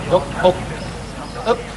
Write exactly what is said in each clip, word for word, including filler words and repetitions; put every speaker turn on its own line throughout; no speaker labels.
ยกอกอึ๊บ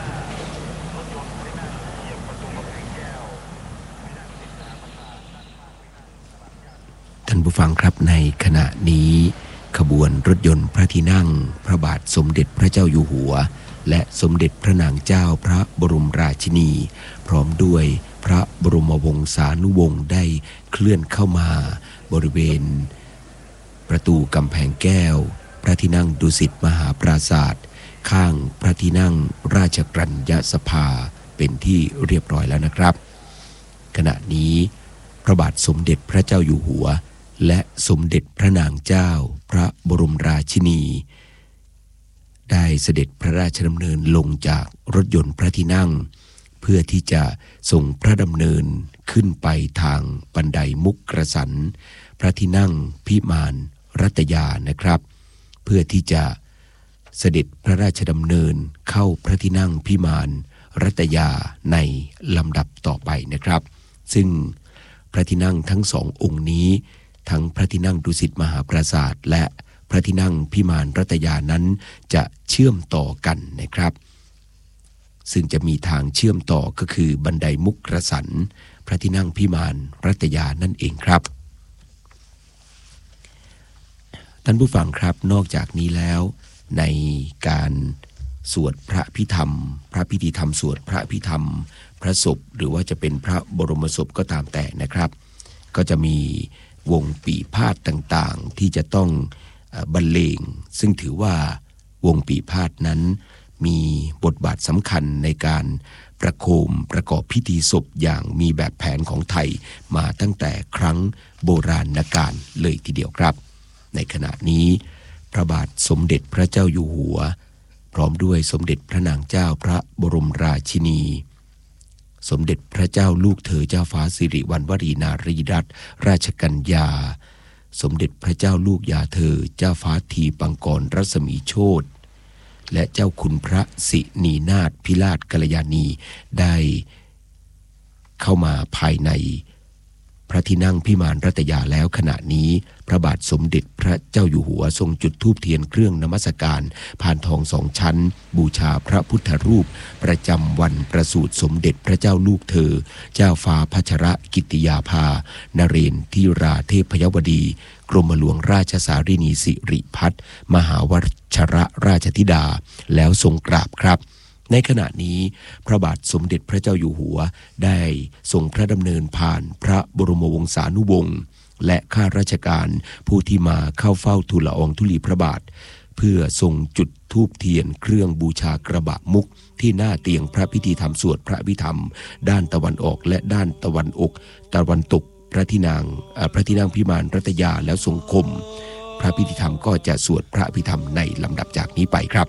ท่านผู้ฟังครับในขณะนี้ขบวนรถยนต์พระที่นั่งพระบาทสมเด็จพระเจ้าอยู่หัวและสมเด็จพระนางเจ้าพระบรมราชินีพร้อมด้วยพระบรมวงศานุวงศ์ได้เคลื่อนเข้ามาบริเวณประตูกำแพงแก้วพระที่นั่งดุสิตมหาปราสาทข้างพระที่นั่งราชกัญญสภาเป็นที่เรียบร้อยแล้วนะครับขณะนี้พระบาทสมเด็จพระเจ้าอยู่หัวและสมเด็จพระนางเจ้าพระบรมราชินีได้เสด็จพระราชดำเนินลงจากรถยนต์พระที่นั่งเพื่อที่จะส่งพระดำเนินขึ้นไปทางบันไดมุกกระสันพระที่นั่งพิมานรัตยานะครับเพื่อที่จะเสด็จพระราชดำเนินเข้าพระที่นั่งพิมานรัตยาในลำดับต่อไปนะครับซึ่งพระที่นั่งทั้งสององค์นี้ทั้งพระที่นั่งดุสิตมหาปราสาทและพระที่นั่งพิมานรัตยานั้นจะเชื่อมต่อกันนะครับซึ่งจะมีทางเชื่อมต่อก็คือบันไดมุกกระสันพระที่นั่งพิมานรัตยานั่นเองครับท่านผู้ฟังครับนอกจากนี้แล้วในการสวดพระพิธรรมพระพิธีธรรมสวดพระพิธรรมพระศพหรือว่าจะเป็นพระบรมศพก็ตามแต่นะครับก็จะมีวงปีพาทย์ต่างๆที่จะต้องบรรเลงซึ่งถือว่าวงปีพาทย์นั้นมีบทบาทสำคัญในการประโคมประกอบพิธีศพอย่างมีแบบแผนของไทยมาตั้งแต่ครั้งโบราณกาลเลยทีเดียวครับในขณะนี้พระบาทสมเด็จพระเจ้าอยู่หัวพร้อมด้วยสมเด็จพระนางเจ้าพระบรมราชินีสมเด็จพระเจ้าลูกเธอเจ้าฟ้าสิริวัณวรีนารีรัตนราชกัญญาสมเด็จพระเจ้าลูกยาเธอเจ้าฟ้าทีปังกรรัศมีโชติและเจ้าคุณพระสินีนาถพิราชกัลยาณีได้เข้ามาภายในพระที่นั่งพิมานรัตยาแล้วขณะนี้พระบาทสมเด็จพระเจ้าอยู่หัวทรงจุดธูปเทียนเครื่องนมัสการพานทองสองชั้นบูชาพระพุทธรูปประจำวันประสูติสมเด็จพระเจ้าลูกเธอเจ้าฟ้าพัชรกิติยาภานเรนทิราเทพยวดีกรมหลวงราชสารินีสิริพัฒน์มหาวชรราชธิดาแล้วทรงกราบครับในขณะนี้พระบาทสมเด็จพระเจ้าอยู่หัวได้ทรงพระดำเนินผ่านพระบรมวงศานุวงศ์และข้าราชการผู้ที่มาเข้าเฝ้าทูลละอองธุลีพระบาทเพื่อทรงจุดธูปเทียนเครื่องบูชากระบะมุกที่หน้าเตียงพระพิธีธรรมสวดพระอภิธรรมด้านตะวันออกและด้านตะวันอกตะวันตกพระที่นั่งพระที่นั่งพิมานรัตยาแล้วทรงคมพระพิธีธรรมก็จะสวดพระอภิธรรมในลำดับจากนี้ไปครับ